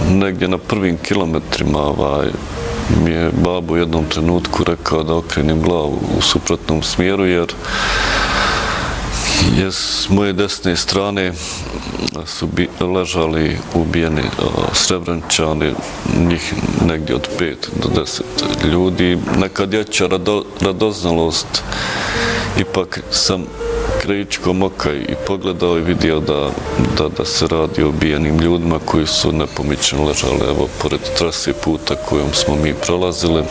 negdje na prvim kilometrima mi je babo u jednom trenutku rekao da okrenem glavu u suprotnom smjeru, jer s moje desne strane su ležali ubijeni Srebreničani, njih negdje od 5 do 10 ljudi. Neka dječja radoznalost, ipak sam krajičkom oka i pogledao i vidio da se radi o ubijenim ljudima koji su nepomično ležali pored trase puta kojom smo mi prolazili.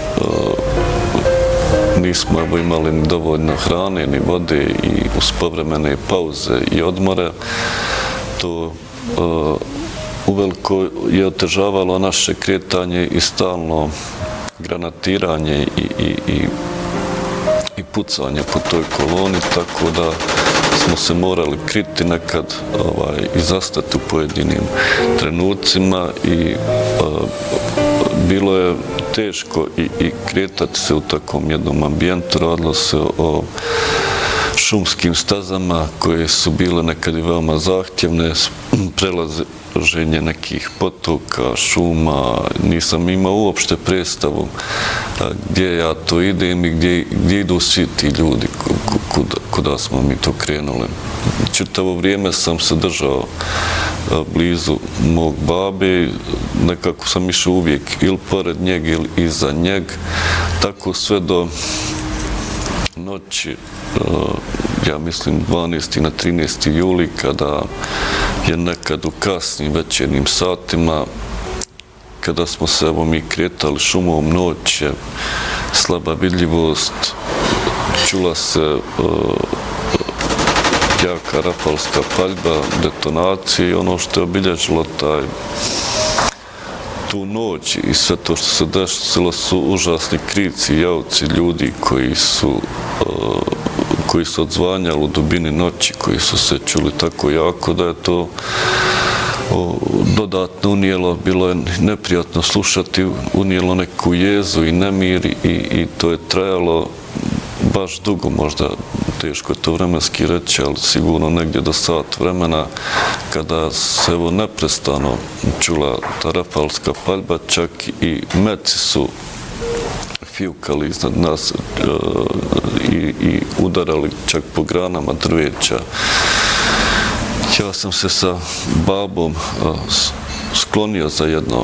Nismo imali ni dovoljno hrane, ni vode i uz povremene pauze i odmore. To uveliko je otežavalo naše kretanje i stalno granatiranje i pucanje po toj koloni, tako da smo se morali kriti nekad i zastati u pojedinim trenucima i bilo je teško i kretati se u takvom jednom ambijentu. Radilo se o šumskim stazama koje su bile nekad i veoma zahtjevne, prelaženje nekih potoka, šuma. Nisam imao uopšte predstavu gdje ja to idem i gdje idu svi ti ljudi kuda smo mi to krenuli. Čitavo vrijeme sam se držao blizu mog babe, nekako sam išao uvijek ili pored njega ili iza njega, tako sve do noći, ja mislim 12. na 13. juli, kada je nekad u kasnim večernjim satima, kada smo se mi kretali šumom, noć je slaba vidljivost, čula se jaka rafalska paljba, detonacije i ono što je obilježilo tu noć i sve to što se desilo su užasni krici i jauci ljudi koji su odzvanjali u dubini noći, koji su se čuli tako jako da je to dodatno unijelo, bilo je neprijatno slušati, unijelo neku jezu i nemir i to je trajalo baš dugo, možda teško je to vremenski reći, ali sigurno negdje do sat vremena, kada se neprestano čula ta rafalska paljba, čak i meci su fijukali iznad nas i udarali čak po granama drveća. Ja sam se sa babom sklonio za jedno,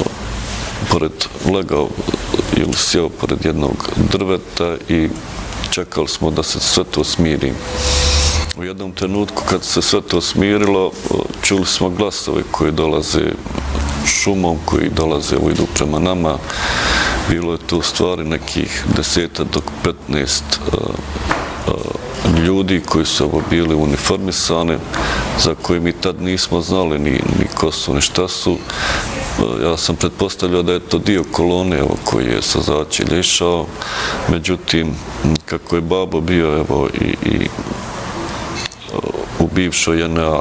legao ili sjeo pored jednog drveta i čekali smo da se sve to smiri. U jednom trenutku kad se sve to smirilo, čuli smo glasove koji dolaze šumom, koji dolaze, idu prema nama. Bilo je to u stvari nekih 10 do 15 ljudi koji su bili uniformisani, za koje mi tad nismo znali ni ko su, ni šta su. Ja sam pretpostavljao da je to dio kolone koji je sa začelja išao. Međutim, kako je babo bio i u bivšoj JNA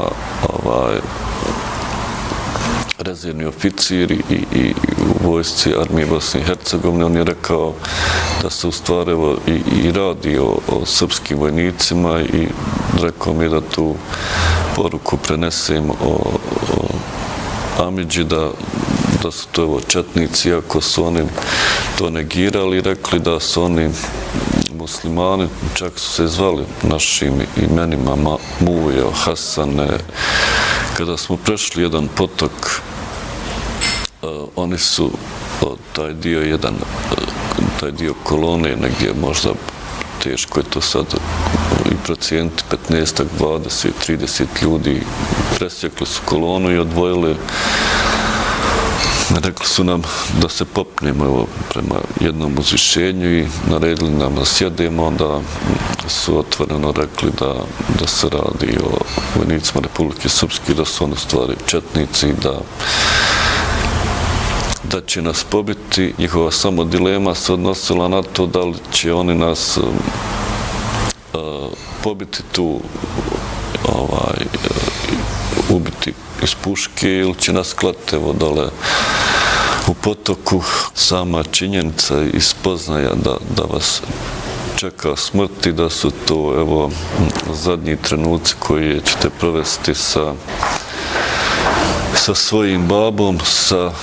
rezervni oficir i u vojsci armije Bosne i Hercegovine, on je rekao da se u stvari i radi o srpskim vojnicima i rekao mi da tu poruku prenesem o Amidži, da su to četnici, iako su oni to negirali, rekli da su oni muslimani, čak su se zvali našim imenima, Mujo, Hasane. Kada smo prešli jedan potok, oni su taj dio kolone, negdje možda teško je to sad i procijeniti, 15, 20, 30 ljudi, presjekli su kolonu i odvojili. Rekli su nam da se popnemo prema jednom uzvišenju i naredili nam da sjedemo, onda su otvoreno rekli da se radi o vojnicima Republike Srpske, da su oni u stvari četnici, da će nas pobiti. Njihova samo dilema se odnosila na to da li će oni nas pobiti tu, ubiti iz puške ili će nas klati dole u potoku. Sama činjenica i spoznaja da vas čeka smrt i da su to zadnji trenuci koje ćete provesti sa svojim babom, sa